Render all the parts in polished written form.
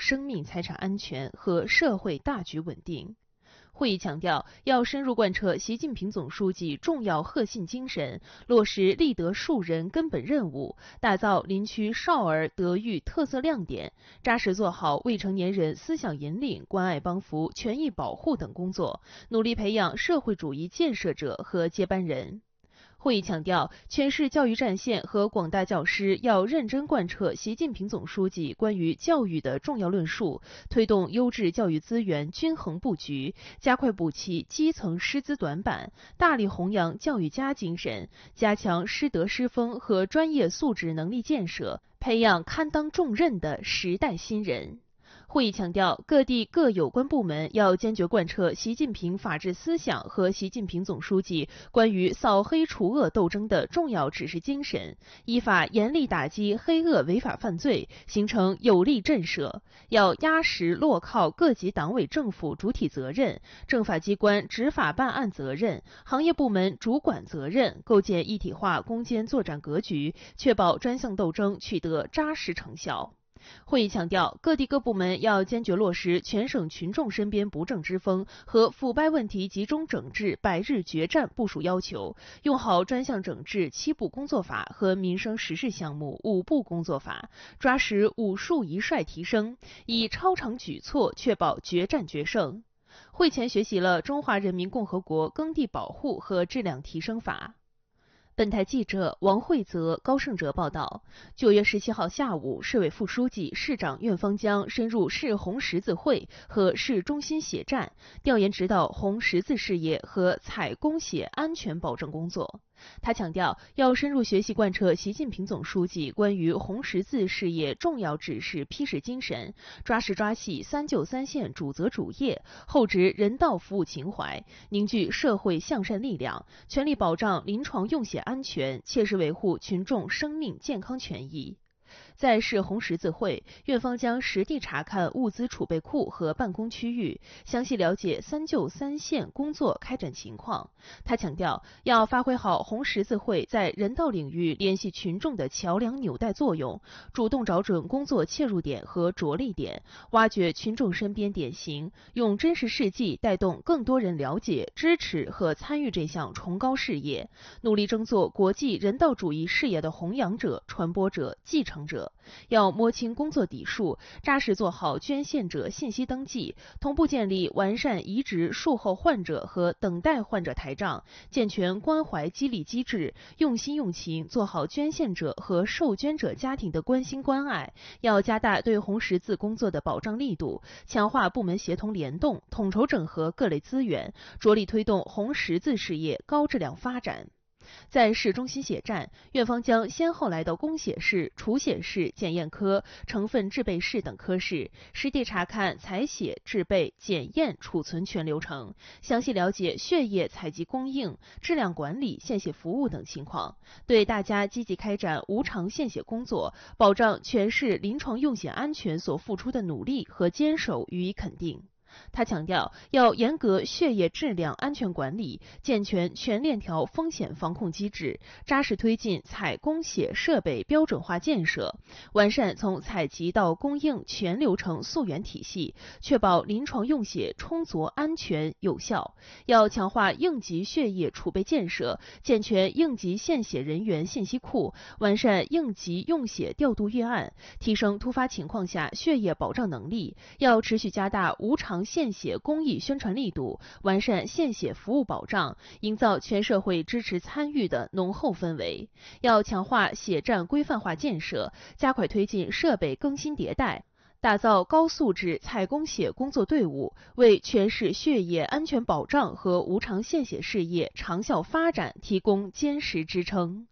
生命财产安全和社会大局稳定。会议强调，要深入贯彻习近平总书记重要核心精神，落实立德树人根本任务，打造林区少儿德育特色亮点，扎实做好未成年人思想引领、关爱帮扶、权益保护等工作，努力培养社会主义建设者和接班人。会议强调，全市教育战线和广大教师要认真贯彻习近平总书记关于教育的重要论述，推动优质教育资源均衡布局，加快补齐基层师资短板，大力弘扬教育家精神，加强师德师风和专业素质能力建设，培养堪当重任的时代新人。会议强调，各地各有关部门要坚决贯彻习近平法治思想和习近平总书记关于扫黑除恶斗争的重要指示精神，依法严厉打击黑恶违法犯罪，形成有力震慑。要压实落靠各级党委政府主体责任、政法机关执法办案责任、行业部门主管责任，构建一体化攻坚作战格局，确保专项斗争取得扎实成效。会议强调，各地各部门要坚决落实全省群众身边不正之风和腐败问题集中整治100日决战部署要求，用好专项整治7步工作法和民生实事项目5步工作法，抓实5术1帅提升，以超常举措确保决战决胜。会前学习了《中华人民共和国耕地保护和质量提升法》。本台记者王慧泽、高胜哲报道，9月17号下午，市委副书记、市长苑方江深入市红十字会和市中心血站，调研指导红十字事业和采供血安全保证工作。他强调，要深入学习贯彻习近平总书记关于红十字事业重要指示批示精神，抓实抓细3救3线主责主业，厚植人道服务情怀，凝聚社会向善力量，全力保障临床用血安全，切实维护群众生命健康权益。在市红十字会，苑方江实地查看物资储备库和办公区域，详细了解3救3线工作开展情况。他强调，要发挥好红十字会在人道领域联系群众的桥梁纽带作用，主动找准工作切入点和着力点，挖掘群众身边典型，用真实事迹带动更多人了解、支持和参与这项崇高事业，努力争做国际人道主义事业的弘扬者、传播者、继承者。要摸清工作底数，扎实做好捐献者信息登记，同步建立完善移植术后患者和等待患者台账，健全关怀激励机制，用心用情做好捐献者和受捐者家庭的关心关爱。要加大对红十字工作的保障力度，强化部门协同联动，统筹整合各类资源，着力推动红十字事业高质量发展。在市中心血站，苑方江先后来到供血室、储血室、检验科、成分制备室等科室，实地查看采血、制备、检验、储存全流程，详细了解血液采集供应、质量管理、献血服务等情况，对大家积极开展无偿献血工作，保障全市临床用血安全所付出的努力和坚守予以肯定。他强调，要严格血液质量安全管理，健全全链条风险防控机制，扎实推进采供血设备标准化建设，完善从采集到供应全流程溯源体系，确保临床用血充足、安全、有效。要强化应急血液储备建设，健全应急献血人员信息库，完善应急用血调度预案，提升突发情况下血液保障能力。要持续加大无偿献血公益宣传力度，完善献血服务保障，营造全社会支持参与的浓厚氛围。要强化血站规范化建设，加快推进设备更新迭代，打造高素质采供血工作队伍，为全市血液安全保障和无偿献血事业长效发展提供坚实支撑。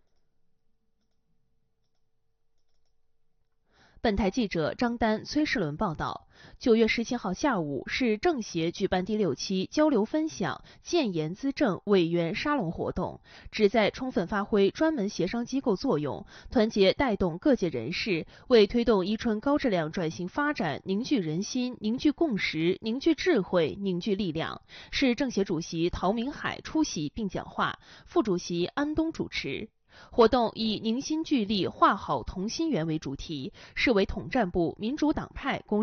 本台记者张丹、崔世伦报道，9月17号下午，市政协举办第6期交流分享建言资政委员沙龙活动，旨在充分发挥专门协商机构作用，团结带动各界人士，为推动宜春高质量转型发展凝聚人心、凝聚共识、凝聚智慧、凝聚力量。市政协主席陶明海出席并讲话，副主席安东主持。活动以凝心聚力、画好同心圆为主题，市委统战部民主党派公